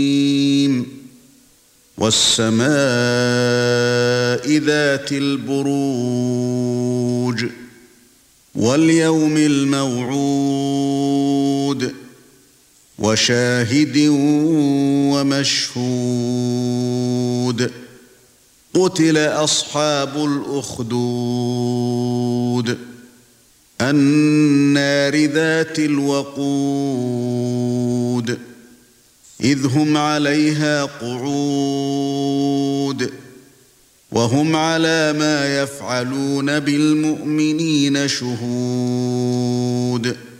وَالسَّمَاءِ ذَاتِ الْبُرُوجِ وَالْيَوْمِ الْمَوْعُودِ وَشَاهِدٍ وَمَشْهُودٍ قُتِلَ أَصْحَابُ الْأُخْدُودِ النَّارِ ذَاتِ الْوَقُودِ إِذْ هُمْ عَلَيْهَا قُعُودٌ وَهُمْ عَلَى مَا يَفْعَلُونَ بِالْمُؤْمِنِينَ شُهُودٌ